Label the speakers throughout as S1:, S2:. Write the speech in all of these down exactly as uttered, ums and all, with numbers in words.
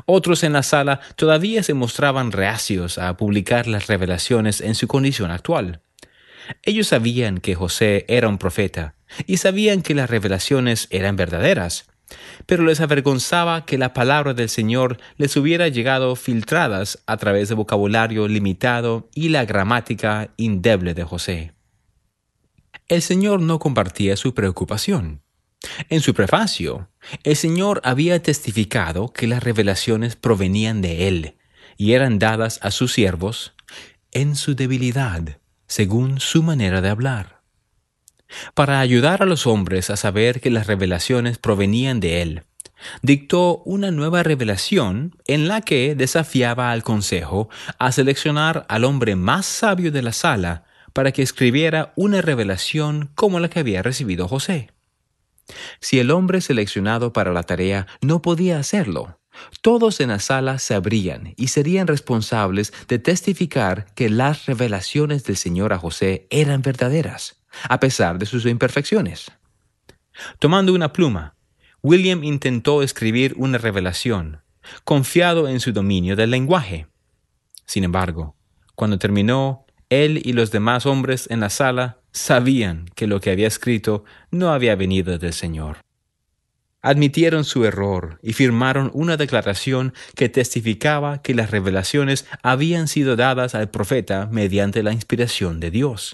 S1: Otros en la sala todavía se mostraban reacios a publicar las revelaciones en su condición actual. Ellos sabían que José era un profeta y sabían que las revelaciones eran verdaderas, pero les avergonzaba que la palabra del Señor les hubiera llegado filtradas a través del vocabulario limitado y la gramática indeble de José. El Señor no compartía su preocupación. En su prefacio, el Señor había testificado que las revelaciones provenían de Él y eran dadas a sus siervos en su debilidad, según su manera de hablar, para ayudar a los hombres a saber que las revelaciones provenían de Él. Dictó una nueva revelación en la que desafiaba al consejo a seleccionar al hombre más sabio de la sala para que escribiera una revelación como la que había recibido José. Si el hombre seleccionado para la tarea no podía hacerlo, todos en la sala sabrían y serían responsables de testificar que las revelaciones del Señor a José eran verdaderas, a pesar de sus imperfecciones. Tomando una pluma, William intentó escribir una revelación, confiado en su dominio del lenguaje. Sin embargo, cuando terminó, él y los demás hombres en la sala sabían que lo que había escrito no había venido del Señor. Admitieron su error y firmaron una declaración que testificaba que las revelaciones habían sido dadas al profeta mediante la inspiración de Dios.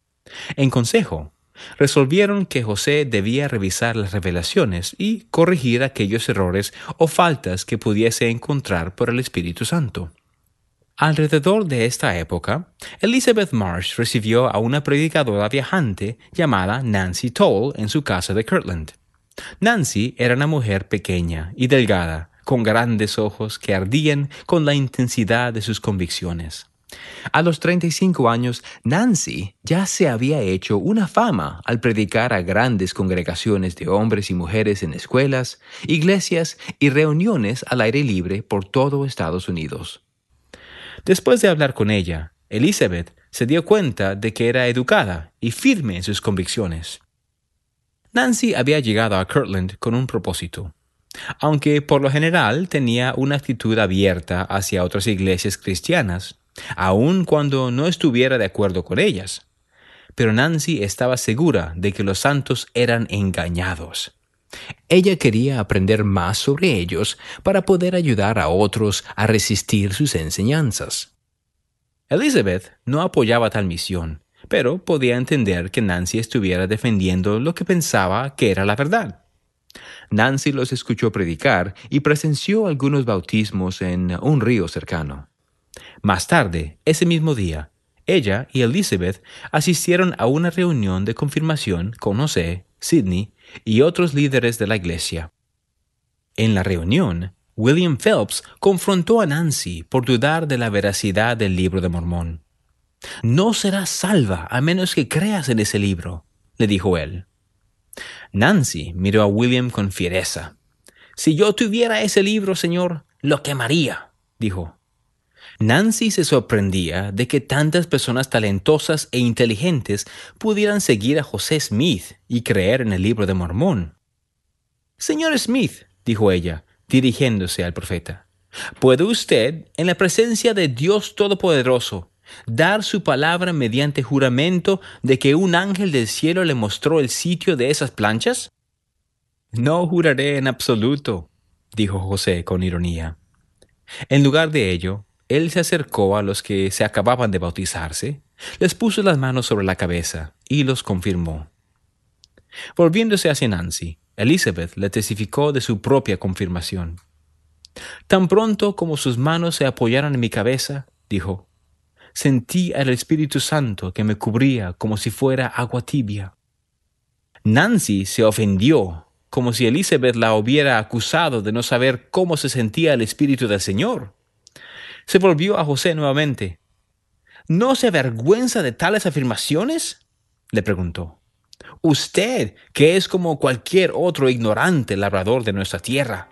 S1: En consejo, resolvieron que José debía revisar las revelaciones y corregir aquellos errores o faltas que pudiese encontrar por el Espíritu Santo. Alrededor de esta época, Elizabeth Marsh recibió a una predicadora viajante llamada Nancy Toll en su casa de Kirtland. Nancy era una mujer pequeña y delgada, con grandes ojos que ardían con la intensidad de sus convicciones. A los treinta y cinco años, Nancy ya se había hecho una fama al predicar a grandes congregaciones de hombres y mujeres en escuelas, iglesias y reuniones al aire libre por todo Estados Unidos. Después de hablar con ella, Elizabeth se dio cuenta de que era educada y firme en sus convicciones. Nancy había llegado a Kirtland con un propósito. Aunque por lo general tenía una actitud abierta hacia otras iglesias cristianas, aun cuando no estuviera de acuerdo con ellas. Pero Nancy estaba segura de que los santos eran engañados. Ella quería aprender más sobre ellos para poder ayudar a otros a resistir sus enseñanzas. Elizabeth no apoyaba tal misión, pero podía entender que Nancy estuviera defendiendo lo que pensaba que era la verdad. Nancy los escuchó predicar y presenció algunos bautismos en un río cercano. Más tarde, ese mismo día, ella y Elizabeth asistieron a una reunión de confirmación con José, Sidney y otros líderes de la iglesia. En la reunión, William Phelps confrontó a Nancy por dudar de la veracidad del libro de Mormón. «No serás salva a menos que creas en ese libro», le dijo él. Nancy miró a William con fiereza. «Si yo tuviera ese libro, señor, lo quemaría», dijo. Nancy se sorprendía de que tantas personas talentosas e inteligentes pudieran seguir a José Smith y creer en el libro de Mormón. «Señor Smith», dijo ella, dirigiéndose al profeta, «¿puede usted, en la presencia de Dios Todopoderoso, dar su palabra mediante juramento de que un ángel del cielo le mostró el sitio de esas planchas?» «No juraré en absoluto», dijo José con ironía. En lugar de ello, él se acercó a los que se acababan de bautizarse, les puso las manos sobre la cabeza y los confirmó. Volviéndose hacia Nancy, Elizabeth le testificó de su propia confirmación. «Tan pronto como sus manos se apoyaron en mi cabeza», dijo, «sentí al Espíritu Santo que me cubría como si fuera agua tibia». Nancy se ofendió, como si Elizabeth la hubiera acusado de no saber cómo se sentía el Espíritu del Señor. Se volvió a José nuevamente. «¿No se avergüenza de tales afirmaciones?», le preguntó. «Usted, que es como cualquier otro ignorante labrador de nuestra tierra».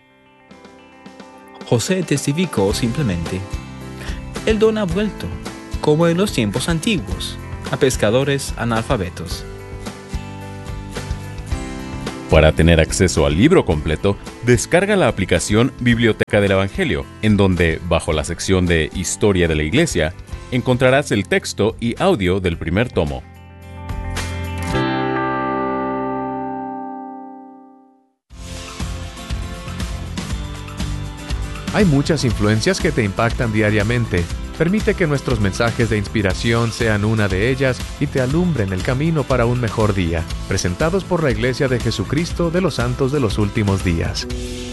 S1: José testificó simplemente: «El don ha vuelto, como en los tiempos antiguos, a pescadores analfabetos».
S2: Para tener acceso al libro completo, Descarga la aplicación Biblioteca del Evangelio, en donde, bajo la sección de Historia de la Iglesia, encontrarás el texto y audio del primer tomo.
S3: Hay muchas influencias que te impactan diariamente. Permite que nuestros mensajes de inspiración sean una de ellas y te alumbren el camino para un mejor día. Presentados por la Iglesia de Jesucristo de los Santos de los Últimos Días.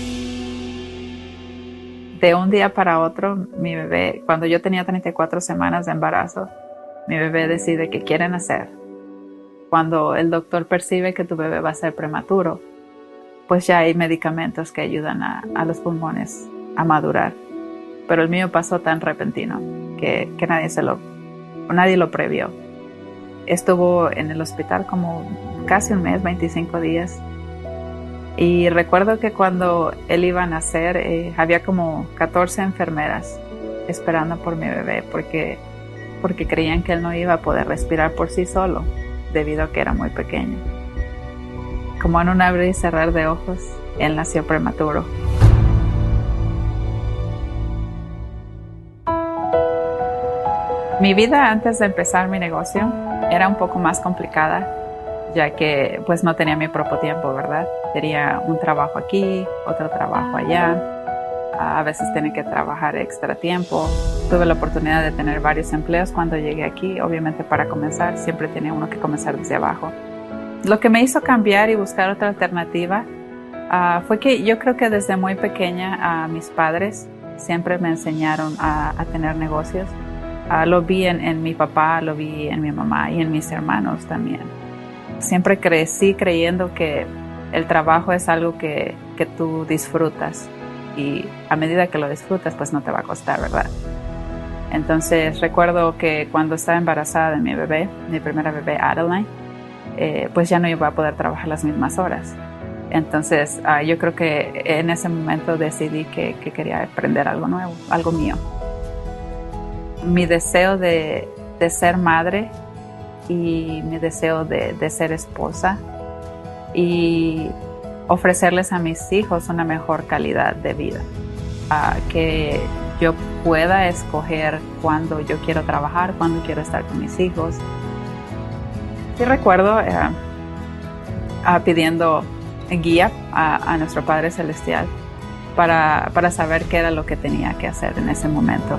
S4: De un día para otro, mi bebé, cuando yo tenía treinta y cuatro semanas de embarazo, mi bebé decide que quiere nacer. Cuando el doctor percibe que tu bebé va a ser prematuro, pues ya hay medicamentos que ayudan a, a los pulmones a madurar. Pero el mío pasó tan repentino que, que nadie, se lo, nadie lo previó. Estuvo en el hospital como casi un mes, veinticinco días. Y recuerdo que cuando él iba a nacer, eh, había como catorce enfermeras esperando por mi bebé porque, porque creían que él no iba a poder respirar por sí solo debido a que era muy pequeño. Como en un abrir y cerrar de ojos, él nació prematuro. Mi vida antes de empezar mi negocio era un poco más complicada, ya que pues no tenía mi propio tiempo, ¿verdad? Tenía un trabajo aquí, otro trabajo allá, a veces tenía que trabajar extra tiempo. Tuve la oportunidad de tener varios empleos cuando llegué aquí, obviamente para comenzar, siempre tenía uno que comenzar desde abajo. Lo que me hizo cambiar y buscar otra alternativa uh, fue que yo creo que desde muy pequeña uh, mis padres siempre me enseñaron a, a tener negocios. Uh, lo vi en, en mi papá, lo vi en mi mamá y en mis hermanos también. Siempre crecí creyendo que el trabajo es algo que, que tú disfrutas y a medida que lo disfrutas pues no te va a costar, ¿verdad? Entonces recuerdo que cuando estaba embarazada de mi bebé, mi primera bebé Adeline, eh, pues ya no iba a poder trabajar las mismas horas. Entonces uh, yo creo que en ese momento decidí que, que quería aprender algo nuevo, algo mío. Mi deseo de, de ser madre y mi deseo de, de ser esposa y ofrecerles a mis hijos una mejor calidad de vida. Uh, que yo pueda escoger cuándo yo quiero trabajar, cuándo quiero estar con mis hijos. Sí recuerdo uh, uh, pidiendo guía a, a nuestro Padre Celestial para, para saber qué era lo que tenía que hacer en ese momento.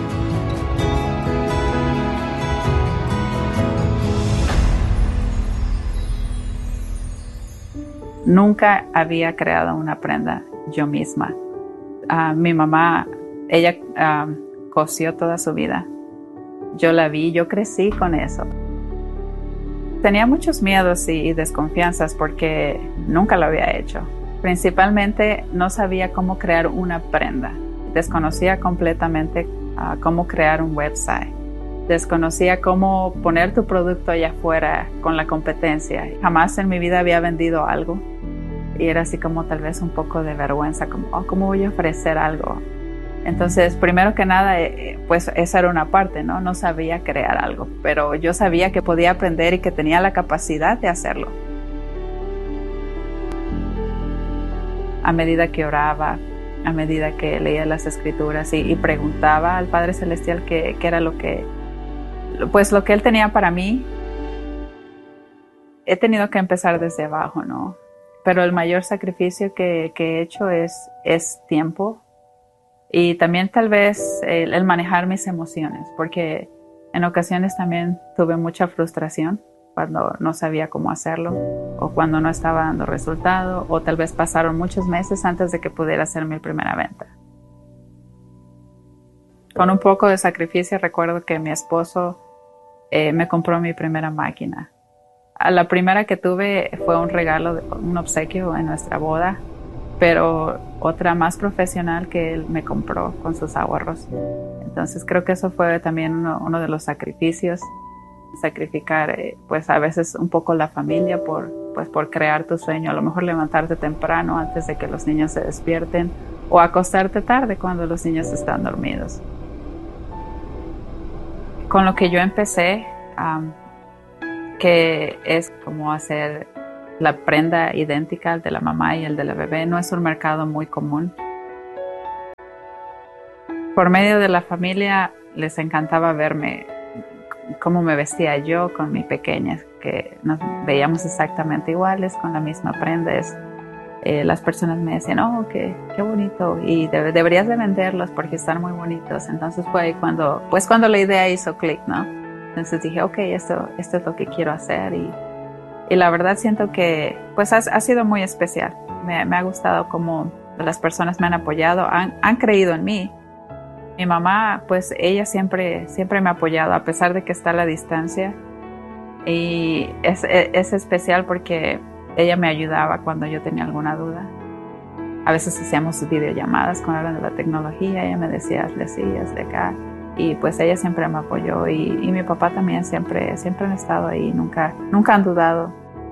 S4: Nunca había creado una prenda yo misma. Uh, mi mamá, ella uh, cosió toda su vida. Yo la vi, yo crecí con eso. Tenía muchos miedos y, y desconfianzas porque nunca lo había hecho. Principalmente no sabía cómo crear una prenda. Desconocía completamente uh, cómo crear un website. Desconocía cómo poner tu producto allá afuera con la competencia. Jamás en mi vida había vendido algo. Y era así como tal vez un poco de vergüenza, como, oh, ¿cómo voy a ofrecer algo? Entonces, primero que nada, eh, pues esa era una parte, ¿no? No sabía crear algo, pero yo sabía que podía aprender y que tenía la capacidad de hacerlo. A medida que oraba, a medida que leía las escrituras y, y preguntaba al Padre Celestial qué, qué era lo que, pues lo que Él tenía para mí, he tenido que empezar desde abajo, ¿no? Pero el mayor sacrificio que, que he hecho es, es tiempo y también tal vez el, el manejar mis emociones, porque en ocasiones también tuve mucha frustración cuando no sabía cómo hacerlo o cuando no estaba dando resultado o tal vez pasaron muchos meses antes de que pudiera hacer mi primera venta. Con un poco de sacrificio recuerdo que mi esposo eh, me compró mi primera máquina. La primera que tuve fue un regalo, un obsequio en nuestra boda, pero otra más profesional que él me compró con sus ahorros. Entonces creo que eso fue también uno, uno de los sacrificios, sacrificar eh, pues a veces un poco la familia por, pues, por crear tu sueño, a lo mejor levantarte temprano antes de que los niños se despierten o acostarte tarde cuando los niños están dormidos. Con lo que yo empecé, um, que es como hacer la prenda idéntica, el de la mamá y el de la bebé, no es un mercado muy común. Por medio de la familia les encantaba verme cómo me vestía yo con mi pequeña, que nos veíamos exactamente iguales, con la misma prenda. Es, eh, las personas me decían, oh, qué, qué bonito, y de, deberías de venderlos porque están muy bonitos. Entonces fue ahí cuando, pues cuando la idea hizo clic, ¿no? Entonces dije, ok, esto, esto es lo que quiero hacer, y, y la verdad siento que pues ha, ha sido muy especial. Me, me ha gustado cómo las personas me han apoyado, han, han creído en mí. Mi mamá, pues ella siempre, siempre me ha apoyado a pesar de que está a la distancia, y es, es especial porque ella me ayudaba cuando yo tenía alguna duda. A veces hacíamos videollamadas cuando hablan de la tecnología, ella me decía, hazle así, hazle acá, y pues ella siempre me apoyó, y, y mi papá también siempre, siempre han estado ahí, nunca, nunca han dudado.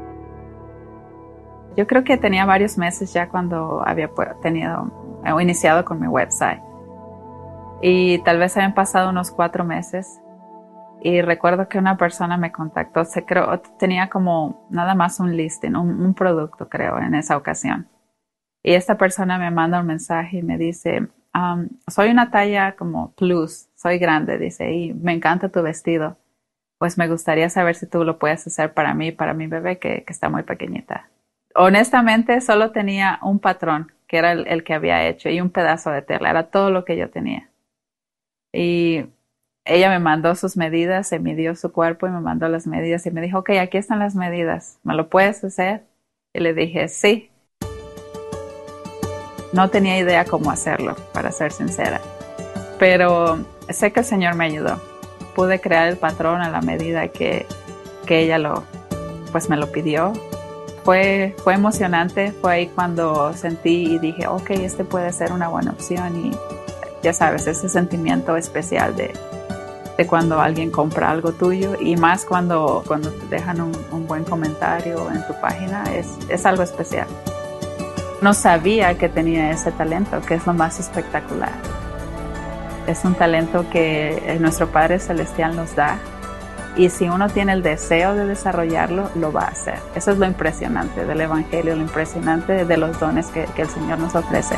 S4: Yo creo que tenía varios meses ya cuando había tenido, o iniciado con mi website. Y tal vez habían pasado unos cuatro meses. Y recuerdo que una persona me contactó. Se creo, tenía como nada más un listing, un, un producto, creo, en esa ocasión. Y esta persona me manda un mensaje y me dice, um, soy una talla como plus, soy grande, dice, y me encanta tu vestido. Pues me gustaría saber si tú lo puedes hacer para mí, para mi bebé, que, que está muy pequeñita. Honestamente, solo tenía un patrón, que era el, el que había hecho, y un pedazo de tela. Era todo lo que yo tenía. Y ella me mandó sus medidas, se midió su cuerpo y me mandó las medidas y me dijo, ok, aquí están las medidas, ¿me lo puedes hacer? Y le dije, sí. No tenía idea cómo hacerlo, para ser sincera, pero sé que el Señor me ayudó. Pude crear el patrón a la medida que, que ella lo, pues me lo pidió. Fue, fue emocionante, fue ahí cuando sentí y dije, ok, este puede ser una buena opción, y ya sabes, ese sentimiento especial de, de cuando alguien compra algo tuyo, y más cuando, cuando te dejan un, un buen comentario en tu página, es, es algo especial. No sabía que tenía ese talento, que es lo más espectacular. Es un talento que nuestro Padre Celestial nos da, y si uno tiene el deseo de desarrollarlo, lo va a hacer. Eso es lo impresionante del Evangelio, lo impresionante de los dones que, que el Señor nos ofrece.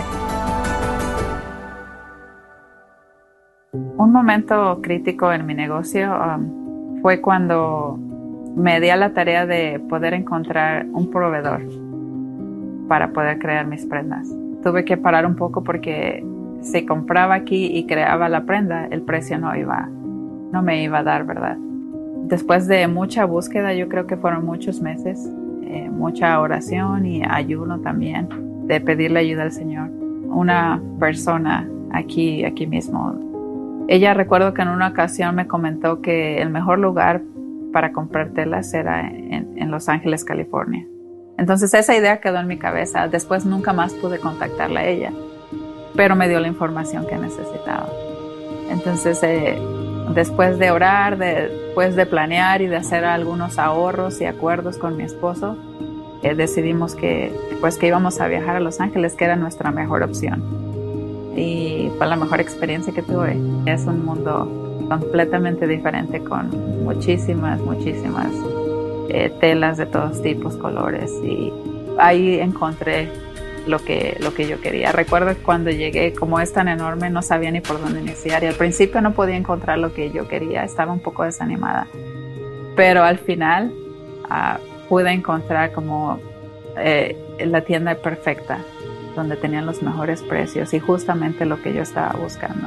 S4: Un momento crítico en mi negocio um, fue cuando me di a la tarea de poder encontrar un proveedor para poder crear mis prendas. Tuve que parar un poco porque si compraba aquí y creaba la prenda, el precio no iba, no me iba a dar, ¿verdad? Después de mucha búsqueda, yo creo que fueron muchos meses, eh, mucha oración y ayuno también, de pedirle ayuda al Señor. Una persona aquí, aquí mismo, ella, recuerdo que en una ocasión me comentó que el mejor lugar para comprar telas era en, en Los Ángeles, California. Entonces esa idea quedó en mi cabeza. Después nunca más pude contactarla a ella, pero me dio la información que necesitaba. Entonces eh, después de orar, de, después de planear y de hacer algunos ahorros y acuerdos con mi esposo, eh, decidimos que, pues, que íbamos a viajar a Los Ángeles, que era nuestra mejor opción. Y fue la mejor experiencia que tuve. Es un mundo completamente diferente, con muchísimas, muchísimas eh, telas de todos tipos, colores, y ahí encontré lo que, lo que yo quería. Recuerdo que cuando llegué, como es tan enorme, no sabía ni por dónde iniciar, y al principio no podía encontrar lo que yo quería, estaba un poco desanimada, pero al final uh, pude encontrar como eh, la tienda perfecta, donde tenían los mejores precios y justamente lo que yo estaba buscando.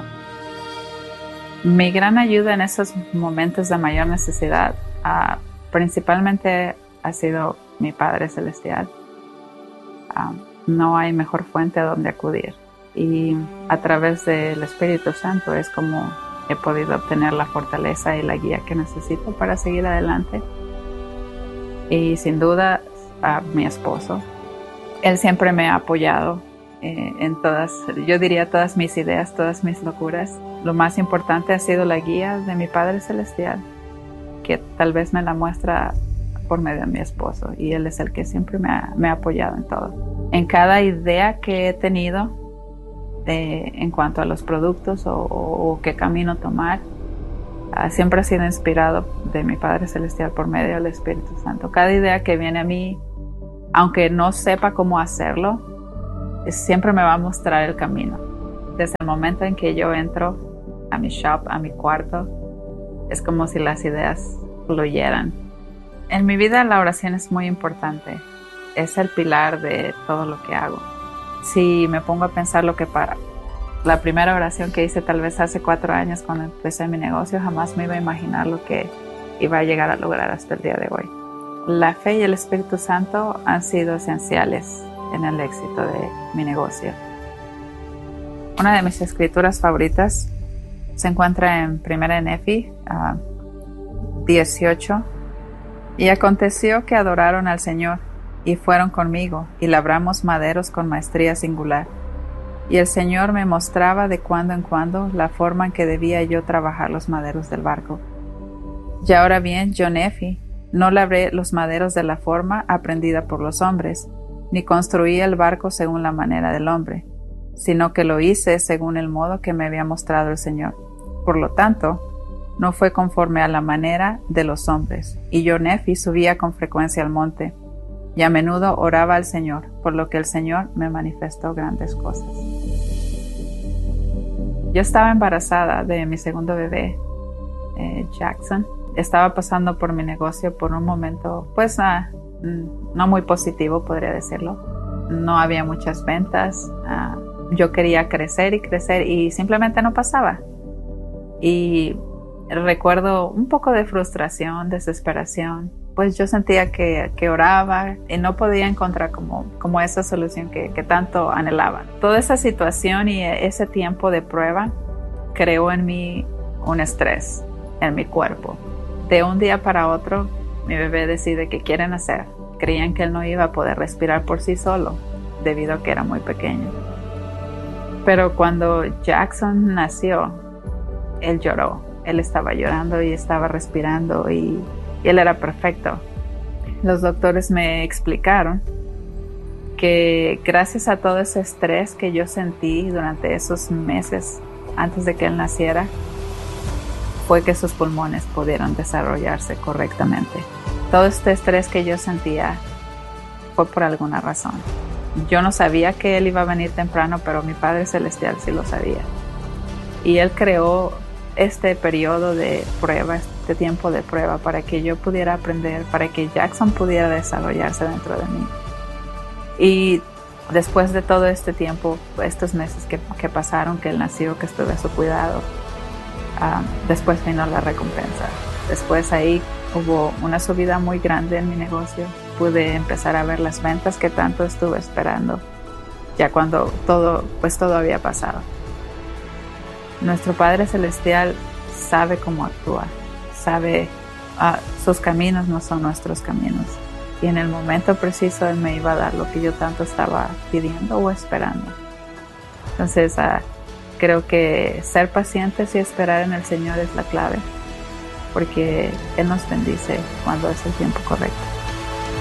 S4: Mi gran ayuda en esos momentos de mayor necesidad uh, principalmente ha sido mi Padre Celestial. Uh, no hay mejor fuente a donde acudir, y a través del Espíritu Santo es como he podido obtener la fortaleza y la guía que necesito para seguir adelante. Y sin duda a mi esposo, él siempre me ha apoyado eh, en todas, yo diría todas mis ideas, todas mis locuras. Lo más importante ha sido la guía de mi Padre Celestial, que tal vez me la muestra por medio de mi esposo, y él es el que siempre me ha, me ha apoyado en todo. En cada idea que he tenido eh, en cuanto a los productos o, o, o qué camino tomar, uh, siempre ha sido inspirado de mi Padre Celestial por medio del Espíritu Santo. Cada idea que viene a mí aunque no sepa cómo hacerlo, siempre me va a mostrar el camino. Desde el momento en que yo entro a mi shop, a mi cuarto, es como si las ideas fluyeran. En mi vida la oración es muy importante. Es el pilar de todo lo que hago. Si me pongo a pensar lo que para la primera oración que hice tal vez hace cuatro años cuando empecé mi negocio, jamás me iba a imaginar lo que iba a llegar a lograr hasta el día de hoy. La fe y el Espíritu Santo han sido esenciales en el éxito de mi negocio. Una de mis escrituras favoritas se encuentra en Primera de Nefi uh, dieciocho. Y aconteció que adoraron al Señor y fueron conmigo y labramos maderos con maestría singular. Y el Señor me mostraba de cuando en cuando la forma en que debía yo trabajar los maderos del barco. Y ahora bien, yo Nefi, no labré los maderos de la forma aprendida por los hombres, ni construí el barco según la manera del hombre, sino que lo hice según el modo que me había mostrado el Señor. Por lo tanto, no fue conforme a la manera de los hombres, y yo Nefi subía con frecuencia al monte, y a menudo oraba al Señor, por lo que el Señor me manifestó grandes cosas. Yo estaba embarazada de mi segundo bebé, eh, Jackson. Estaba pasando por mi negocio por un momento, pues ah, no muy positivo, podría decirlo. No había muchas ventas, ah, yo quería crecer y crecer y simplemente no pasaba. Y recuerdo un poco de frustración, desesperación, pues yo sentía que, que oraba y no podía encontrar como, como esa solución que, que tanto anhelaba. Toda esa situación y ese tiempo de prueba creó en mí un estrés en mi cuerpo. De un día para otro, mi bebé decide que quiere nacer. Creían que él no iba a poder respirar por sí solo, debido a que era muy pequeño. Pero cuando Jackson nació, él lloró. Él estaba llorando y estaba respirando y, y él era perfecto. Los doctores me explicaron que gracias a todo ese estrés que yo sentí durante esos meses antes de que él naciera, fue que sus pulmones pudieron desarrollarse correctamente. Todo este estrés que yo sentía fue por alguna razón. Yo no sabía que él iba a venir temprano, pero mi Padre Celestial sí lo sabía. Y él creó este periodo de prueba, este tiempo de prueba, para que yo pudiera aprender, para que Jackson pudiera desarrollarse dentro de mí. Y después de todo este tiempo, estos meses que, que pasaron, que él nació, que estuve a su cuidado, um, después vino la recompensa. Después ahí hubo una subida muy grande en mi negocio. Pude empezar a ver las ventas que tanto estuve esperando, ya cuando todo, pues todo había pasado. Nuestro Padre Celestial sabe cómo actuar, sabe, uh, sus caminos no son nuestros caminos. Y en el momento preciso Él me iba a dar lo que yo tanto estaba pidiendo o esperando. Entonces, uh, creo que ser pacientes y esperar en el Señor es la clave, porque Él nos bendice cuando es el tiempo correcto.